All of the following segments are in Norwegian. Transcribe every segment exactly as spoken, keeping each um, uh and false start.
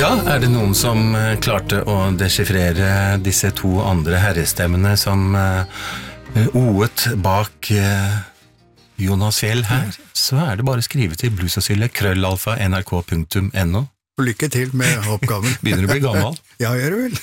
Ja, er det noen som eh, klarte å dechiffrere disse to andre herrestemmene som eh, oet bak eh, Jonas Fjell her, så er det bare å skrive til bluesasylle krøllalfa nrk punktum no. Lykke til med oppgaven. Begynner du å bli gammel? Ja, gjør du vel.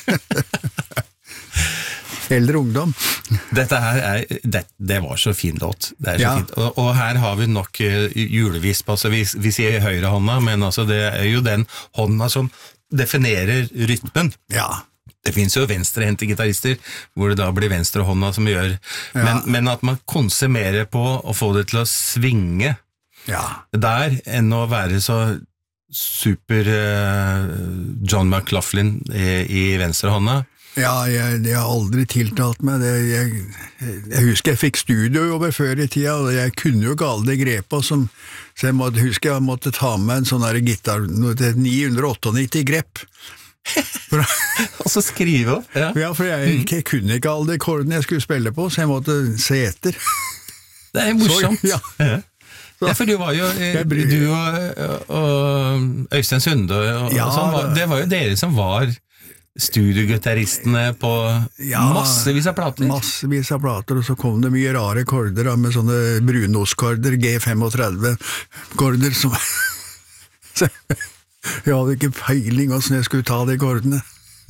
Eldre ungdom. Dette her er, det, det var så fin låt. Det er så Ja. fint. Og, og her har vi nok uh, julevisp, altså vi, vi sier høyre hånda, men altså det er jo den hånda som definerer rytmen. Ja. Det finnes jo venstrehendte gitarister, hvor det da blir venstrehånda som gjør, Ja. men, men at man konsumerer på å få det til å svinge Ja. der, enn å være så super uh, John McLaughlin i, i venstrehånda. Ja, jeg, det har aldri tiltalt meg. Det, jeg, jeg husker jeg fikk studiojobber før i tida, og jeg kunne jo ikke alle de grepa som, så jeg måtte, husker jeg måtte ta med en sånn her gitar, ni hundre nittiåtte grep. For, Og så skrive opp. Ja. ja, for jeg, jeg kunne ikke alle de akkordene jeg skulle spille på, så jeg måtte se etter. Det er morsomt. Så, ja. Ja. Ja, for du var jo, eh, Jeg bryr- du og, og Øystein Sunde, og, Ja, og sånn, var, det var jo dere som var studiogitaristene på Ja, massevis av plater. Massevis av plater, og så kom det mye rare korder da, med sånne brunostkorder, G femogtredve-korder, som så, jeg hadde ikke peiling hvordan jeg skulle ta de kordene.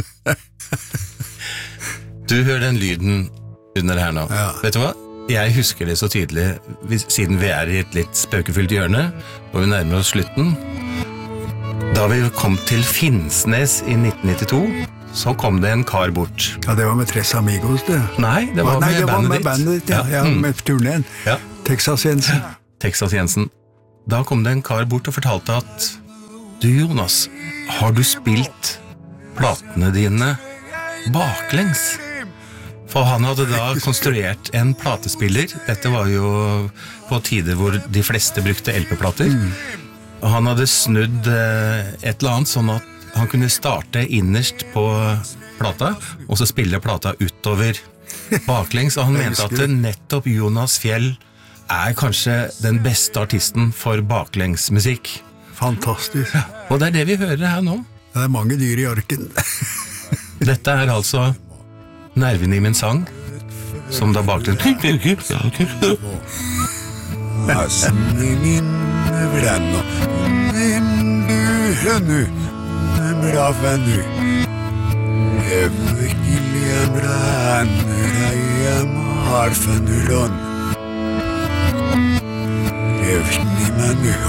Du hører den lyden under her nå. Ja. Vet du hva? Jeg husker det så tydelig, hvis- siden vi er i et litt spøkefullt hjørne, og vi nærmer oss slutten. Da vi kom til Finnsnes i nitten nittito, så kom det en kar bort. Ja, det var med Tres Amigos, det. Nei, det var Nei, med det var bandet med ditt. bandet ditt, ja, ja, mm. med turneen. Ja. Texas Jensen. Texas Jensen. Da kom det en kar bort og fortalte at du, Jonas, har du spilt platene dine baklengs? For han hadde da konstruert en platespiller. Dette var jo på tider hvor de fleste brukte L P-plater. Og han hadde snudd eh, et eller annet sånn at han kunne starte innerst på plata, og så spille plata utover baklengs. Og han mente at nettopp Jonas Fjell er kanskje den beste artisten for baklengsmusikk. Fantastisk. Og det er det vi hører her nå. Det er mange dyr i arken. Dette er altså nerven i min sang, som da baklengs. Asningen vrenner, hvem du hønnu, bra vennu. Jeg virkelig brenner deg hjem har funnet lån. Jeg virkelig menn